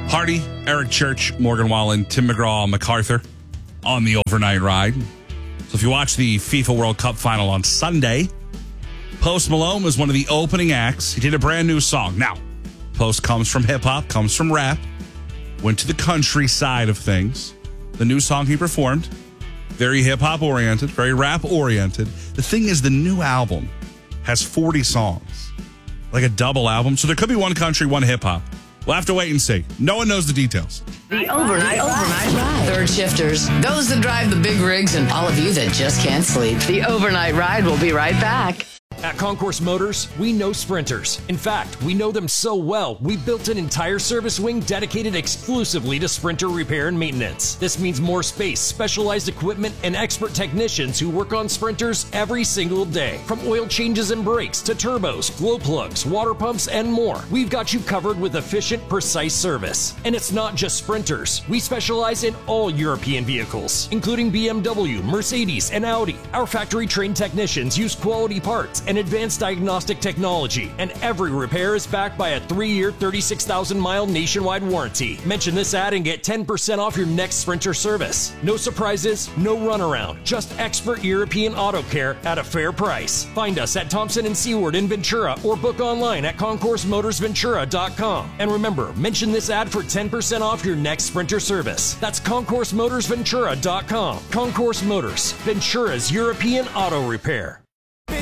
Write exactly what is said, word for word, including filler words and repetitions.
Hardy, Eric Church, Morgan Wallen, Tim McGraw, MacArthur on the overnight ride. So if you watch the FIFA World Cup final on Sunday, Post Malone was one of the opening acts. He did a brand new song. Now, Post comes from hip-hop, comes from rap, went to the country side of things. The new song he performed, very hip-hop oriented, very rap oriented. The thing is, the new album has forty songs, like a double album. So there could be one country, one hip-hop. We'll have to wait and see. No one knows the details. The overnight, overnight ride. Third shifters, those that drive the big rigs, and all of you that just can't sleep. The overnight ride will be right back. At Concourse Motors, we know sprinters. In fact, we know them so well, we built an entire service wing dedicated exclusively to sprinter repair and maintenance. This means more space, specialized equipment, and expert technicians who work on sprinters every single day. From oil changes and brakes to turbos, glow plugs, water pumps, and more, we've got you covered with efficient, precise service. And it's not just sprinters. We specialize in all European vehicles, including B M W, Mercedes, and Audi. Our factory-trained technicians use quality parts and advanced diagnostic technology, and every repair is backed by a three-year, thirty-six thousand mile nationwide warranty. Mention this ad and get ten percent off your next Sprinter service. No surprises, no runaround, just expert European auto care at a fair price. Find us at Thompson and Seward in Ventura or book online at concourse motors ventura dot com. And remember, mention this ad for ten percent off your next Sprinter service. That's concourse motors ventura dot com. Concourse Motors, Ventura's European auto repair.